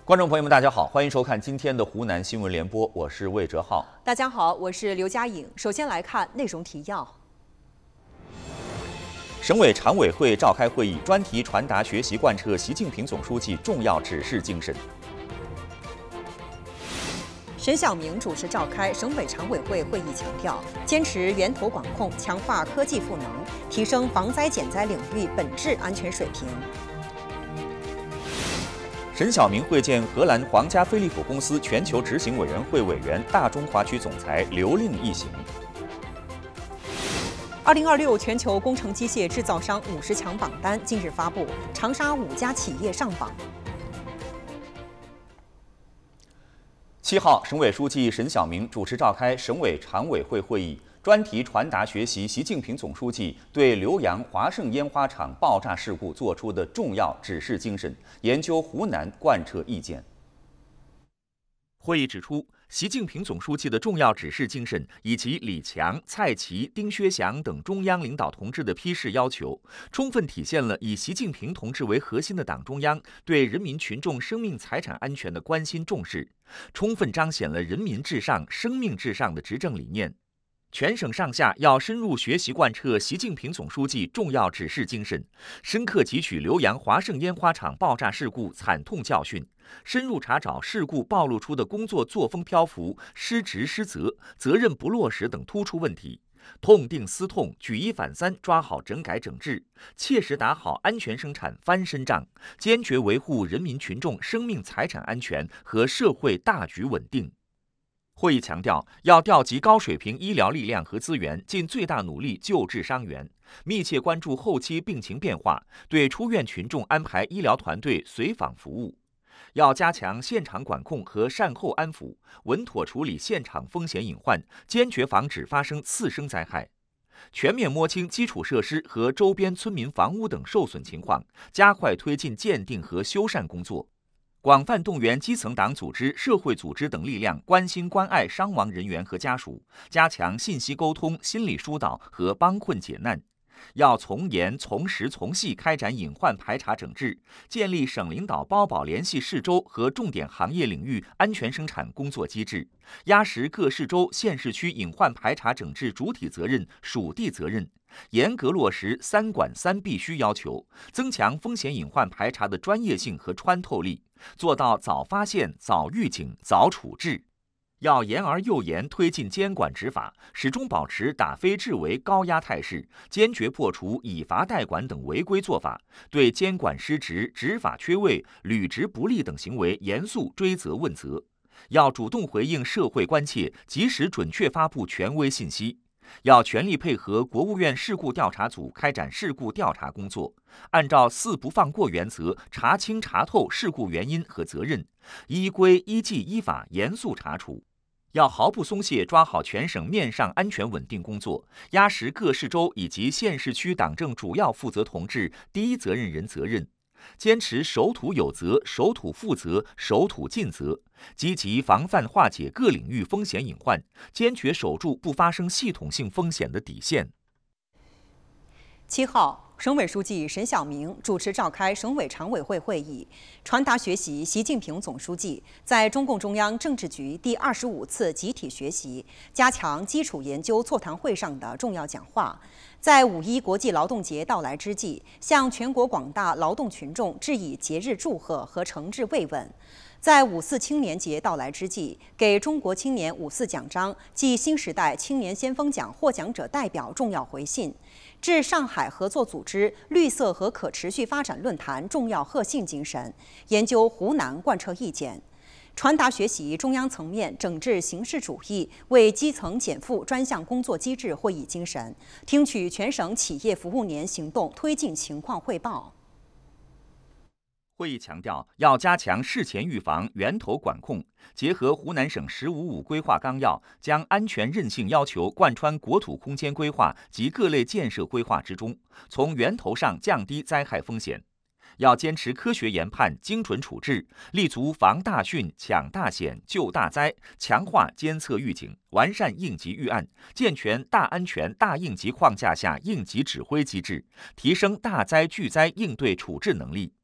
观众朋友们，大家好，欢迎收看今天的湖南新闻联播，我是魏哲浩。 大家好，我是刘佳颖。首先来看内容提要。 省委常委会召开会议，专题传达学习贯彻习近平总书记重要指示精神。 沈晓明主持召开省委常委会会议，强调坚持源头管控，强化科技赋能，提升防灾减灾领域本质安全水平。 沈晓明会见荷兰皇家飞利浦公司全球执行委员会委员、大中华区总裁刘令一行。 2026全球工程机械制造商50强榜单近日发布，长沙5家企业上榜。 7号，省委书记沈晓明主持召开省委常委会会议，专题传达学习习近平总书记对浏阳华盛烟花厂爆炸事故作出的重要指示精神，研究湖南贯彻意见。会议指出，习近平总书记的重要指示精神以及李强、蔡奇、丁薛祥等中央领导同志的批示要求，充分体现了以习近平同志为核心的党中央对人民群众生命财产安全的关心重视，充分彰显了人民至上、生命至上的执政理念。全省上下要深入学习贯彻习近平总书记重要指示精神，深刻汲取浏阳华盛烟花厂爆炸事故惨痛教训，深入查找事故暴露出的工作作风漂浮、失职失责、责任不落实等突出问题，痛定思痛，举一反三，抓好整改整治，切实打好安全生产翻身仗，坚决维护人民群众生命财产安全和社会大局稳定。会议强调，要调集高水平医疗力量和资源，尽最大努力救治伤员，密切关注后期病情变化，对出院群众安排医疗团队随访服务。要加强现场管控和善后安抚，稳妥处理现场风险隐患，坚决防止发生次生灾害。全面摸清基础设施和周边村民房屋等受损情况，加快推进鉴定和修缮工作。广泛动员基层党组织、社会组织等力量关心关爱伤亡人员和家属，加强信息沟通、心理疏导和帮困解难。要从严、从实、从细开展隐患排查整治，建立省领导包保联系市州和重点行业领域安全生产工作机制，压实各市州、县市区隐患排查整治主体责任、属地责任，严格落实3管3必须要求，增强风险隐患排查的专业性和穿透力，做到早发现、早预警、早处置。要严而又严推进监管执法，始终保持打非治为高压态势，坚决破除以罚代管等违规做法，对监管失职、执法缺位、履职不力等行为严肃追责问责。要主动回应社会关切，及时准确发布权威信息。要全力配合国务院事故调查组开展事故调查工作，按照4不放过原则查清查透事故原因和责任，依规依纪依法严肃查处。要毫不松懈抓好全省面上安全稳定工作，压实各市州以及县市区党政主要负责同志第一责任人责任，坚持守土有责、守土负责、守土尽责，积极防范化解各领域风险隐患，坚决守住不发生系统性风险的底线。 7号，省委书记沈晓明主持召开省委常委会会议，传达学习习近平总书记在中共中央政治局第25次集体学习加强基础研究座谈会上的重要讲话，在5·1国际劳动节到来之际，向全国广大劳动群众致以节日祝贺和诚挚慰问。在5·4青年节到来之际，给中国青年5·4奖章暨新时代青年先锋奖获奖者代表重要回信，致上海合作组织绿色和可持续发展论坛重要贺信精神，研究湖南贯彻意见，传达学习中央层面整治形式主义、为基层减负专项工作机制会议精神，听取全省企业服务年行动推进情况汇报。 会议强调，要加强事前预防、源头管控，结合湖南省“15·5”规划纲要，将安全韧性要求贯穿国土空间规划及各类建设规划之中，从源头上降低灾害风险。要坚持科学研判、精准处置，立足防大汛、抢大险、救大灾，强化监测预警，完善应急预案，健全大安全、大应急框架下应急指挥机制，提升大灾巨灾应对处置能力。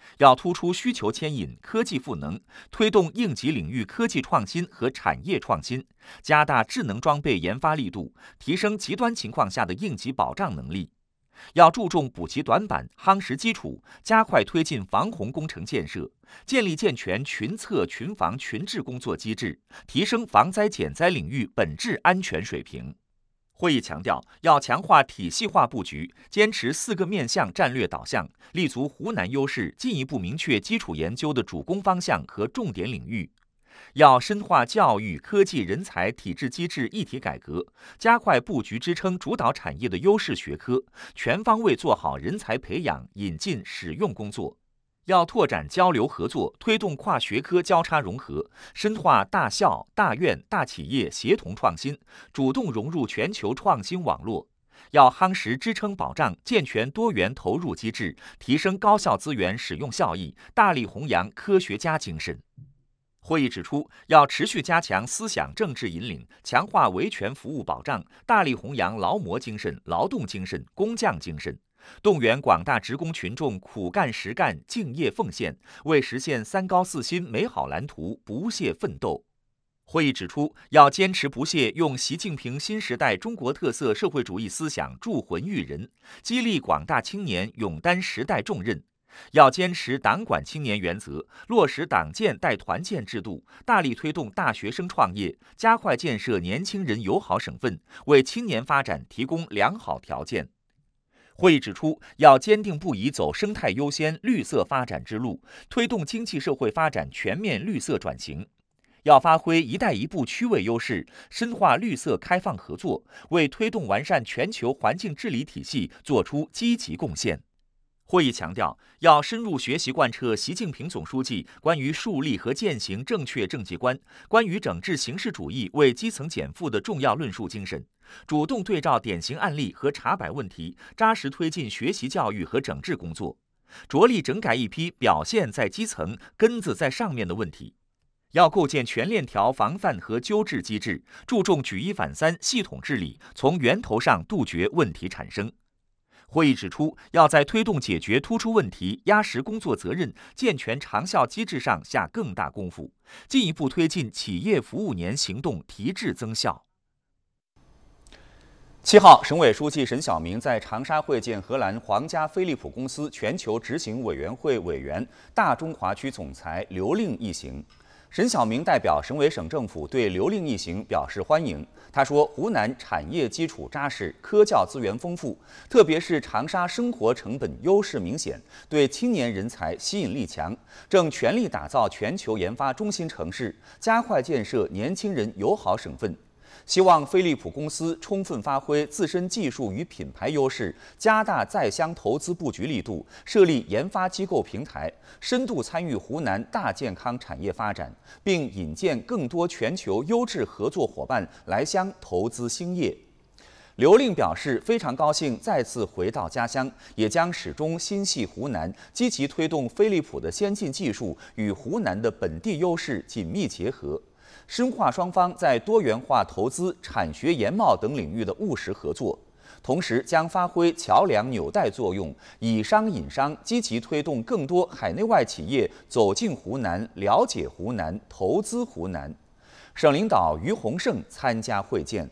要突出需求牵引、科技赋能，推动应急领域科技创新和产业创新，加大智能装备研发力度，提升极端情况下的应急保障能力。要注重补齐短板，夯实基础，加快推进防洪工程建设，建立健全群测、群防、群治工作机制，提升防灾减灾领域本质安全水平。会议强调，要强化体系化布局，坚持4个面向战略导向，立足湖南优势，进一步明确基础研究的主攻方向和重点领域。要深化教育、科技、人才、体制机制一体改革，加快布局支撑主导产业的优势学科，全方位做好人才培养、引进、使用工作。要拓展交流合作，推动跨学科交叉融合，深化大校、大院、大企业协同创新，主动融入全球创新网络。要夯实支撑保障，健全多元投入机制，提升高校资源使用效益，大力弘扬科学家精神。会议指出，要持续加强思想政治引领，强化维权服务保障，大力弘扬劳模精神、劳动精神、工匠精神，动员广大职工群众苦干实干、敬业奉献，为实现3高4新美好蓝图不懈奋斗。会议指出，要坚持不懈用习近平新时代中国特色社会主义思想铸魂育人，激励广大青年勇担时代重任。要坚持党管青年原则，落实党建带团建制度，大力推动大学生创业，加快建设年轻人友好省份，为青年发展提供良好条件。会议指出，要坚定不移走生态优先、绿色发展之路，推动经济社会发展全面绿色转型。要发挥“一带一步”区位优势，深化绿色开放合作，为推动完善全球环境治理体系作出积极贡献。会议强调，要深入学习贯彻习近平总书记关于树立和践行正确政绩观、关于整治形式主义为基层减负的重要论述精神，主动对照典型案例和查摆问题，扎实推进学习教育和整治工作，着力整改一批表现在基层、根子在上面的问题。要构建全链条防范和纠治机制，注重举一反三、系统治理，从源头上杜绝问题产生。会议指出，要在推动解决突出问题、压实工作责任、健全长效机制上下更大功夫，进一步推进企业服务年行动提质增效。7号，省委书记沈晓明在长沙会见荷兰皇家飞利浦公司全球执行委员会委员、大中华区总裁刘令一行。沈晓明代表省委省政府对刘令一行表示欢迎。他说，湖南产业基础扎实，科教资源丰富，特别是长沙生活成本优势明显，对青年人才吸引力强，正全力打造全球研发中心城市，加快建设年轻人友好省份。希望飞利浦公司充分发挥自身技术与品牌优势，加大在乡投资布局力度，设立研发机构平台，深度参与湖南大健康产业发展，并引荐更多全球优质合作伙伴来乡投资兴业。刘令表示，非常高兴再次回到家乡，也将始终心系湖南，积极推动飞利浦的先进技术与湖南的本地优势紧密结合。深化双方在多元化投资、产学研贸等领域的务实合作，同时将发挥桥梁纽带作用，以商引商，积极推动更多海内外企业走进湖南、了解湖南、投资湖南。省领导于洪胜参加会见。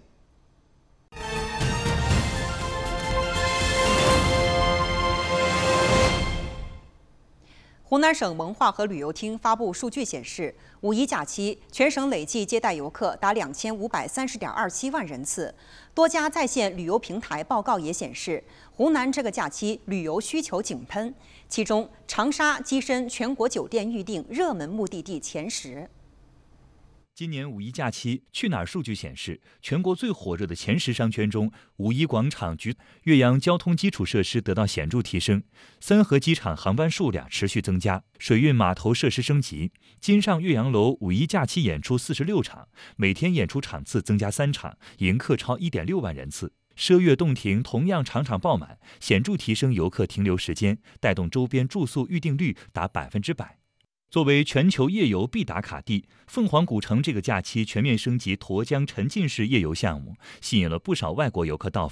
湖南省文化和旅游厅发布数据显示，5一假期全省累计接待游客达2530.27万人次。多家在线旅游平台报告也显示，湖南这个假期旅游需求井喷，其中长沙跻身全国酒店预订热门目的地前10。 今年5一假期，去哪儿数据显示，全国最火热的前10商圈中，5一广场岳阳交通基础设施得到显著提升，三河机场航班数量持续增加，水运码头设施升级。金上岳阳楼5一假期演出46场，每天演出场次增加3场，迎客超1.6万人次。奢悦洞庭同样场场爆满，显著提升游客停留时间，带动周边住宿预订率达100%。作为全球夜游必打卡地，凤凰古城这个假期全面升级沱江沉浸式夜游项目，吸引了不少外国游客到访。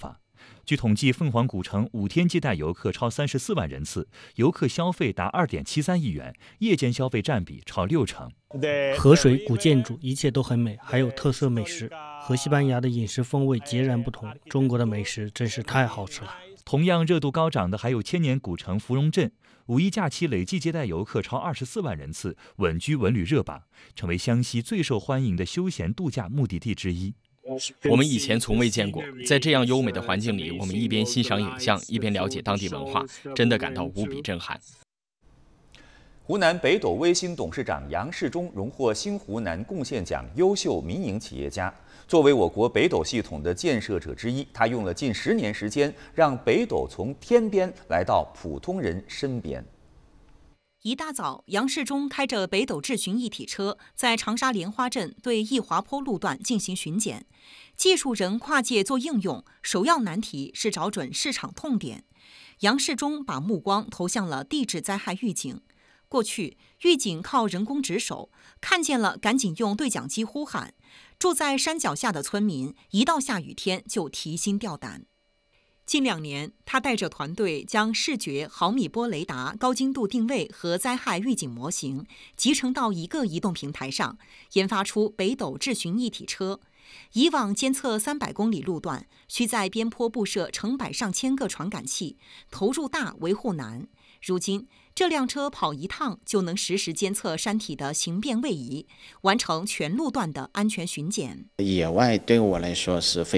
据统计，凤凰古城5天接待游客超34万人次，游客消费达2.73亿元，夜间消费占比超60%。 河水、古建筑，一切都很美，还有特色美食。和西班牙的饮食风味截然不同，中国的美食真是太好吃了。 同样热度高涨的还有千年古城芙蓉镇，5一假期累计接待游客超24万人次，稳居文旅热榜，成为湘西最受欢迎的休闲度假目的地之一。 我们以前从未见过，在这样优美的环境里，我们一边欣赏影像，一边了解当地文化，真的感到无比震撼。 湖南北斗微星董事长杨世忠荣获新湖南贡献奖优秀民营企业家。作为我国北斗系统的建设者之一，他用了近10年时间，让北斗从天边来到普通人身边。 一大早，杨世忠开着北斗智巡一体车，在长沙莲花镇对易滑坡路段进行巡检。技术人跨界做应用，首要难题是找准市场痛点。杨世忠把目光投向了地质灾害预警。过去，预警靠人工值守，看见了赶紧用对讲机呼喊。住在山脚下的村民，一到下雨天就提心吊胆。近2年，他带着团队将视觉毫米波雷达高精度定位和灾害预警模型集成到一个移动平台上，研发出北斗智巡一体车。以往监测300公里路段，需在边坡布设成百上千个传感器，投入大，维护难。如今，这辆车跑一趟就能实时监测山体的形变位移，完成全路段的安全巡检。 野外对我来说是非